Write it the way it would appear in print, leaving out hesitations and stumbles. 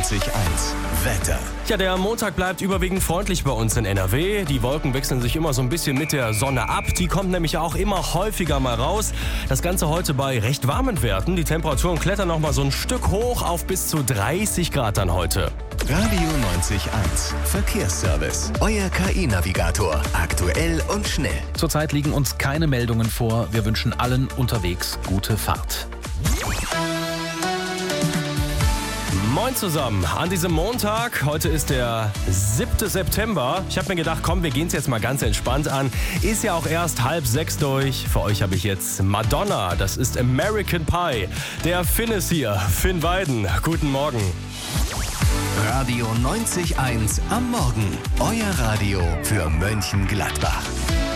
90.1 Wetter. Ja, der Montag bleibt überwiegend freundlich bei uns in NRW. Die Wolken wechseln sich immer so ein bisschen mit der Sonne ab. Die kommt nämlich auch immer häufiger mal raus. Das Ganze heute bei recht warmen Werten. Die Temperaturen klettern noch mal so ein Stück hoch auf bis zu 30 Grad dann heute. Radio 90.1 Verkehrsservice. Euer KI-Navigator. Aktuell und schnell. Zurzeit liegen uns keine Meldungen vor. Wir wünschen allen unterwegs gute Fahrt. Moin zusammen, an diesem Montag, heute ist der 7. September. Ich habe mir gedacht, komm, wir gehen es jetzt mal ganz entspannt an. Ist ja auch erst 5:30 durch. Für euch habe ich jetzt Madonna, das ist American Pie. Der Finn ist hier, Finn Weiden. Guten Morgen. Radio 90.1 am Morgen. Euer Radio für Mönchengladbach.